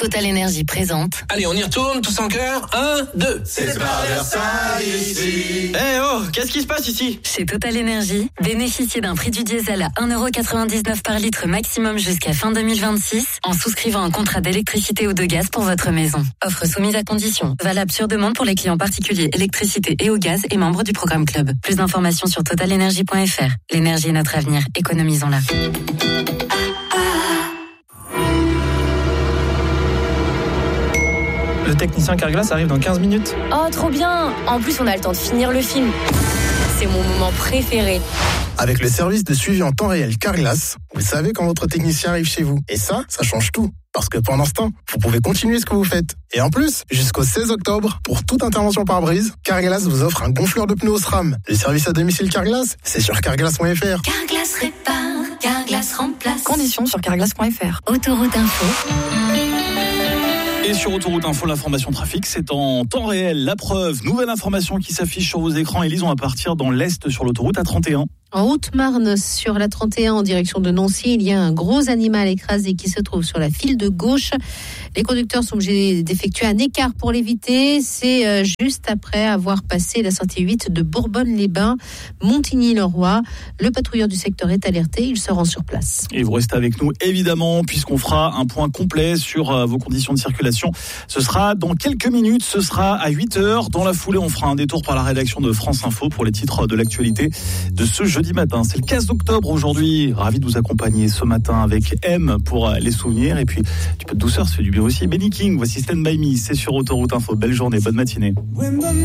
Total Énergie présente. Allez, on y retourne, tous en chœur. 1, 2. C'est pas Versailles ici. Qu'est-ce qui se passe ici? Chez Total Énergie, bénéficiez d'un prix du diesel à 1,99€ par litre maximum jusqu'à fin 2026 en souscrivant un contrat d'électricité ou de gaz pour votre maison. Offre soumise à condition. Valable sur demande pour les clients particuliers électricité et au gaz et membres du programme Club. Plus d'informations sur totalenergie.fr. L'énergie est notre avenir. Économisons-la. Le technicien Carglass arrive dans 15 minutes. Oh, trop bien! En plus, on a le temps de finir le film. C'est mon moment préféré. Avec le service de suivi en temps réel Carglass, vous savez quand votre technicien arrive chez vous. Et ça change tout. Parce que pendant ce temps, vous pouvez continuer ce que vous faites. Et en plus, jusqu'au 16 octobre, pour toute intervention pare-brise, Carglass vous offre un gonfleur de pneus SRAM. Le service à domicile Carglass, c'est sur carglass.fr. Carglass répare, Carglass remplace. Conditions sur carglass.fr. Autoroute Info. Et sur Autoroute Info, l'information trafic, c'est en temps réel. La preuve, nouvelle information qui s'affiche sur vos écrans. Élise, on va partir dans l'Est sur l'autoroute A31. En Haute-Marne, sur la 31 en direction de Nancy, il y a un gros animal écrasé qui se trouve sur la file de gauche. Les conducteurs sont obligés d'effectuer un écart pour l'éviter. C'est juste après avoir passé la sortie 8 de Bourbonne-les-Bains, Montigny-le-Roi. Le patrouilleur du secteur est alerté, il se rend sur place. Et vous restez avec nous, évidemment, puisqu'on fera un point complet sur vos conditions de circulation. Ce sera dans quelques minutes, ce sera à 8h. Dans la foulée, on fera un détour par la rédaction de France Info pour les titres de l'actualité de ce jeudi matin. C'est le 15 octobre aujourd'hui. Ravi de vous accompagner ce matin avec M pour les souvenirs. Et puis, un petit peu de douceur, ça fait du bien aussi. Benny King, voici Stand By Me. C'est sur Autoroute Info. Belle journée, bonne matinée.